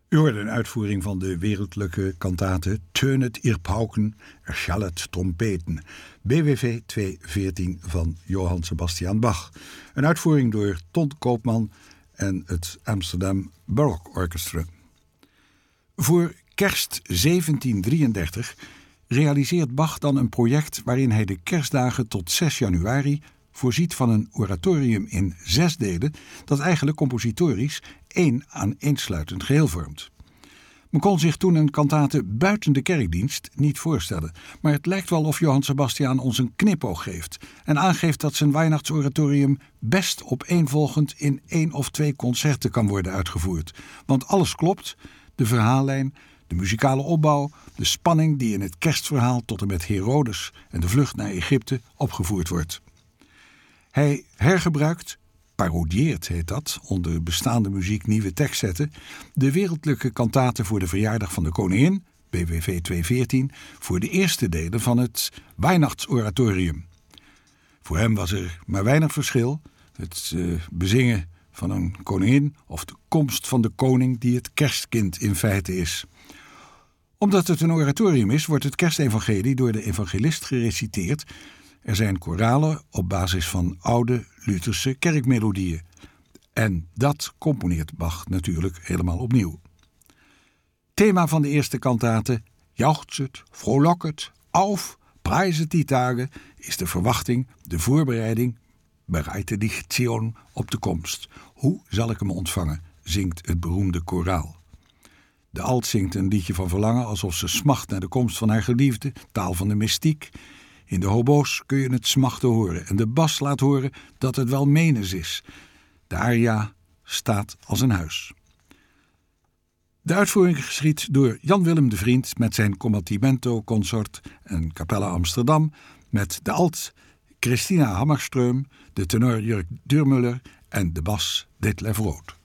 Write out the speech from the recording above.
U hoorde een uitvoering van de wereldlijke kantate Tönet ihr Pauken, erschallet trompeten, BWV 214 van Johann Sebastian Bach. Een uitvoering door Ton Koopman en het Amsterdam Baroque Orchestra. Voor kerst 1733 realiseert Bach dan een project waarin hij de kerstdagen tot 6 januari voorziet van een oratorium in 6 delen dat eigenlijk compositorisch één aaneensluitend geheel vormt. Men kon zich toen een kantate buiten de kerkdienst niet voorstellen, maar het lijkt wel of Johann Sebastian ons een knipoog geeft en aangeeft dat zijn Weihnachtsoratorium best opeenvolgend in 1 of 2 concerten kan worden uitgevoerd. Want alles klopt, de verhaallijn, de muzikale opbouw, de spanning die in het kerstverhaal tot en met Herodes en de vlucht naar Egypte opgevoerd wordt. Hij hergebruikt, parodieert heet dat, onder bestaande muziek nieuwe tekst zetten, de wereldlijke kantate voor de verjaardag van de koningin, BWV 214, voor de eerste delen van het Weihnachtsoratorium. Voor hem was er maar weinig verschil, het bezingen van een koningin of de komst van de koning die het kerstkind in feite is. Omdat het een oratorium is, wordt het kerstevangelie door de evangelist gereciteerd. Er zijn koralen op basis van oude Lutherse kerkmelodieën. En dat componeert Bach natuurlijk helemaal opnieuw. Thema van de eerste kantate, jauchzet, frohlocket, auf, prijzet die dagen, is de verwachting, de voorbereiding, bereite dich Zion op de komst. Hoe zal ik hem ontvangen, zingt het beroemde koraal. De alt zingt een liedje van verlangen alsof ze smacht naar de komst van haar geliefde, taal van de mystiek. In de hobo's kun je het smachten horen en de bas laat horen dat het wel menens is. De aria staat als een huis. De uitvoering geschied door Jan Willem de Vriend met zijn Combattimento Consort en Capella Amsterdam, met de alt Christina Hammerström, de tenor Jörg Durmuller en de bas Detlev Rood.